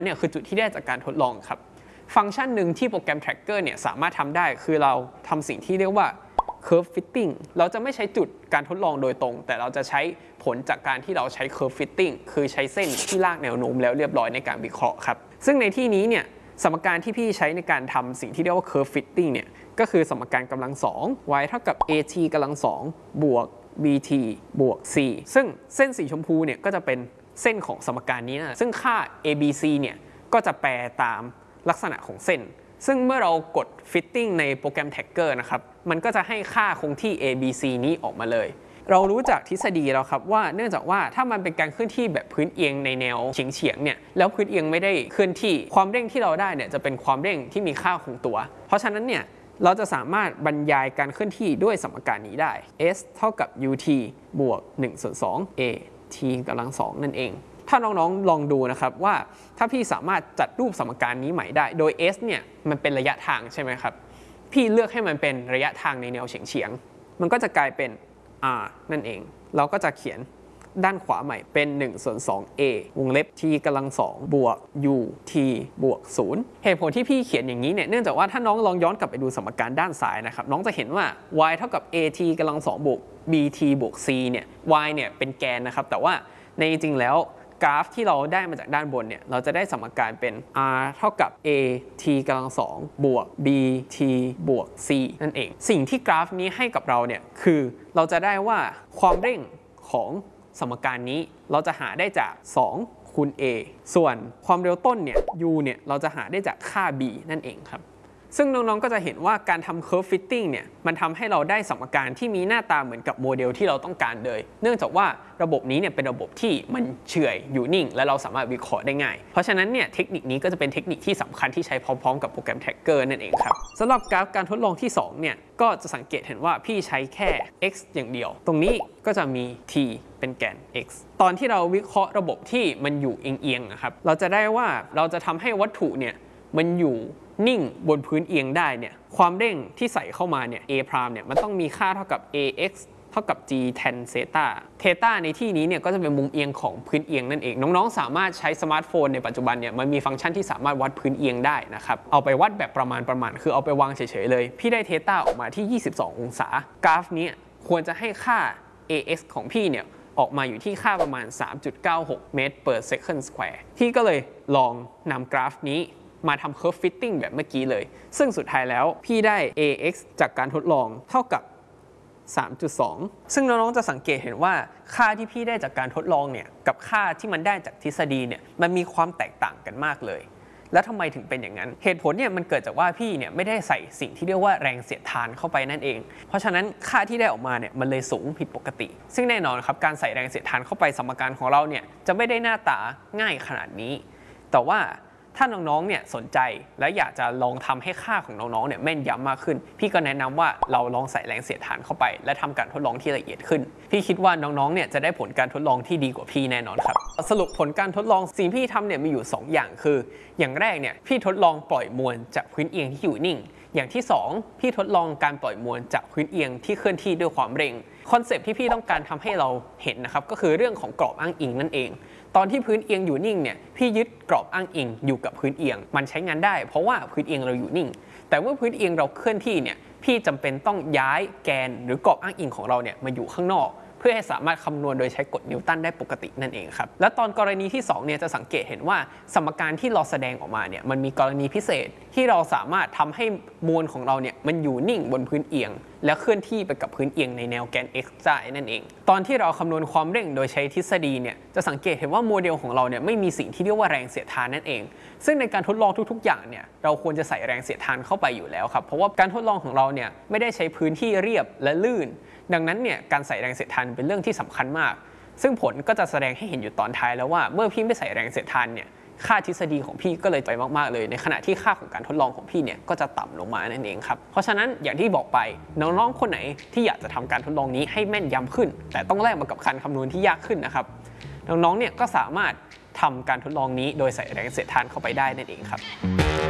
เนี่ยคือจุดที่ได้จากการทดลองครับฟังก์ชันหนึ่งที่โปรแกรม Tracker เนี่ยสามารถทำได้คือเราทำสิ่งที่เรียกว่า curve fitting เราจะไม่ใช้จุดการทดลองโดยตรงแต่เราจะใช้ผลจากการที่เราใช้ curve fitting คือใช้เส้นที่ลากแนวโน้มแล้วเรียบร้อยในการวิเคราะห์ครับซึ่งในที่นี้เนี่ยสมการที่พี่ใช้ในการทำสิ่งที่เรียกว่า curve fitting เนี่ยก็คือสมการกำลัง2 y เท่ากับ at กำลัง2บวก bt บวก c ซึ่งเส้นสีชมพูเนี่ยก็จะเป็นเส้นของสมการนี้นะซึ่งค่า abc เนี่ยก็จะแปลตามลักษณะของเส้นซึ่งเมื่อเรากด fitting ในโปรแกรม Tracker นะครับมันก็จะให้ค่าคงที่ abc นี้ออกมาเลยเรารู้จากทฤษฎีแล้วครับว่าเนื่องจากว่าถ้ามันเป็นการเคลื่อนที่แบบพื้นเอียงในแนวเฉียงเนี่ยแล้วพื้นเอียงไม่ได้เคลื่อนที่ความเร่งที่เราได้เนี่ยจะเป็นความเร่งที่มีค่าคงตัวเพราะฉะนั้นเนี่ยเราจะสามารถบรรยายการเคลื่อนที่ด้วยสมการนี้ได้ s เท่ากับ ut บวก1/2 a t กำลัง2นั่นเองถ้าน้องๆลองดูนะครับว่าถ้าพี่สามารถจัดรูปสมการนี้ใหม่ได้โดย s เนี่ยมันเป็นระยะทางใช่ไหมครับพี่เลือกให้มันเป็นระยะทางในแนวเฉียงมันก็จะกลายเป็น r นั่นเองเราก็จะเขียนด้านขวาใหม่เป็น1/2 a วงเล็บ t กำลัง2บวก u t บวก0เหตุผลที่พี่เขียนอย่างนี้เนี่ยเนื่องจากว่าถ้าน้องลองย้อนกลับไปดูสมการด้านซ้ายนะครับน้องจะเห็นว่า y เท่ากับ at กำลัง2บวก bt บวก c เนี่ย y เนี่ยเป็นแกนนะครับแต่ว่าในจริงๆแล้วกราฟที่เราได้มาจากด้านบนเนี่ยเราจะได้สมการเป็น r เท่ากับ a t กำลัง2บวก b t บวก c นั่นเองสิ่งที่กราฟนี้ให้กับเราเนี่ยคือเราจะได้ว่าความเร่งของสมการนี้เราจะหาได้จาก2คูณ a ส่วนความเร็วต้นเนี่ย u เนี่ยเราจะหาได้จากค่า b นั่นเองครับซึ่งน้องๆก็จะเห็นว่าการทำ curve fitting เนี่ยมันทำให้เราได้สมการที่มีหน้าตาเหมือนกับโมเดลที่เราต้องการเลยเนื่องจากว่าระบบนี้เนี่ยเป็นระบบที่มันเฉื่อยอยู่นิ่งและเราสามารถวิเคราะห์ได้ง่ายเพราะฉะนั้นเนี่ยเทคนิคนี้ก็จะเป็นเทคนิคที่สำคัญที่ใช้พร้อมๆกับโปรแกรม Tracker นั่นเองครับสำหรับกราฟการทดลองที่2เนี่ยก็จะสังเกตเห็นว่าพี่ใช้แค่ x อย่างเดียวตรงนี้ก็จะมี t เป็นแกน x ตอนที่เราวิเคราะห์ระบบที่มันอยู่เอียงๆนะครับเราจะได้ว่าเราจะทำให้วัตถุเนี่ยมันอยู่นิ่งบนพื้นเอียงได้เนี่ยความเร่งที่ใส่เข้ามาเนี่ย a พรามเนี่ยมันต้องมีค่าเท่ากับ ax เท่ากับ g tan เซตาเทตาในที่นี้เนี่ยก็จะเป็นมุมเอียงของพื้นเอียงนั่นเองน้องๆสามารถใช้สมาร์ทโฟนในปัจจุบันเนี่ยมันมีฟังก์ชันที่สามารถวัดพื้นเอียงได้นะครับเอาไปวัดแบบประมาณคือเอาไปวางเฉยๆเลยพี่ได้เทตาออกมาที่22องศากราฟนี้ควรจะให้ค่า ax ของพี่เนี่ยออกมาอยู่ที่ค่าประมาณ 3.96 เมตร per second square พี่ก็เลยลองนำกราฟนี้มาทำ curve fitting แบบเมื่อกี้เลยซึ่งสุดท้ายแล้วพี่ได้ ax จากการทดลองเท่ากับ 3.2 ซึ่งน้องๆจะสังเกตเห็นว่าค่าที่พี่ได้จากการทดลองเนี่ยกับค่าที่มันได้จากทฤษฎีเนี่ยมันมีความแตกต่างกันมากเลยแล้วทำไมถึงเป็นอย่างนั้นเหตุผลเนี่ยมันเกิดจากว่าพี่เนี่ยไม่ได้ใส่สิ่งที่เรียกว่าแรงเสียดทานเข้าไปนั่นเองเพราะฉะนั้นค่าที่ได้ออกมาเนี่ยมันเลยสูงผิดปกติซึ่งแน่นอนครับการใส่แรงเสียดทานเข้าไปสมการของเราเนี่ยจะไม่ได้หน้าตาง่ายขนาดนี้แต่ว่าถ้าน้องๆเนี่ยสนใจและอยากจะลองทำให้ค่าของน้องๆเนี่ยแม่นยำมากขึ้นพี่ก็แนะนำว่าเราลองใส่แรงเสียดทานเข้าไปและทำการทดลองที่ละเอียดขึ้นพี่คิดว่าน้องๆเนี่ยจะได้ผลการทดลองที่ดีกว่าพี่แน่นอนครับสรุปผลการทดลองสิ่งพี่ทำเนี่ยมีอยู่2อย่างคืออย่างแรกเนี่ยพี่ทดลองปล่อยมวลจากพื้นเอียงที่อยู่นิ่งอย่างที่2พี่ทดลองการปล่อยมวลจากพื้นเอียงที่เคลื่อนที่ด้วยความเร็วคอนเซปต์ที่พี่ต้องการทำให้เราเห็นนะครับก็คือเรื่องของกรอบอ้างอิงนั่นเองตอนที่พื้นเอียงอยู่นิ่งเนี่ยพี่ยึดกรอบอ้างอิงอยู่กับพื้นเอียงมันใช้งานได้เพราะว่าพื้นเอียงเราอยู่นิ่งแต่เมื่อพื้นเอียงเราเคลื่อนที่เนี่ยพี่จำเป็นต้องย้ายแกนหรือกรอบอ้างอิงของเราเนี่ยมาอยู่ข้างนอกเพื่อให้สามารถคำนวณโดยใช้กฎนิวตันได้ปกตินั่นเองครับและตอนกรณีที่2เนี่ยจะสังเกตเห็นว่าสมการที่เราแสดงออกมาเนี่ยมันมีกรณีพิเศษที่เราสามารถทำให้มวลของเราเนี่ยมันอยู่นิ่งบนพื้นเอียงและเคลื่อนที่ไปกับพื้นเอียงในแนวแกน x ได้นั่นเองตอนที่เราคำนวณความเร่งโดยใช้ทฤษฎีเนี่ยจะสังเกตเห็นว่าโมเดลของเราเนี่ยไม่มีสิ่งที่เรียกว่าแรงเสียดทานนั่นเองซึ่งในการทดลองทุกๆอย่างเนี่ยเราควรจะใส่แรงเสียดทานเข้าไปอยู่แล้วครับเพราะว่าการทดลองของเราเนี่ยไม่ได้ใช้พื้นที่เรียบและลื่นดังนั้นเนี่ยการใส่แรงเสียดทานเป็นเรื่องที่สำคัญมากซึ่งผลก็จะแสดงให้เห็นอยู่ตอนท้ายแล้วว่าเมื่อพี่ไม่ใส่แรงเสียดทานเนี่ยค่าทฤษฎีของพี่ก็เลยไปมากๆเลยในขณะที่ค่าของการทดลองของพี่เนี่ยก็จะต่ำลงมานั่นเองครับเพราะฉะนั้นอย่างที่บอกไปน้องๆคนไหนที่อยากจะทำการทดลองนี้ให้แม่นยำขึ้นแต่ต้องแลกมากับการคำนวณที่ยากขึ้นนะครับน้องๆเนี่ยก็สามารถทำการทดลองนี้โดยใส่แรงเสียดทานเข้าไปได้นั่นเองครับ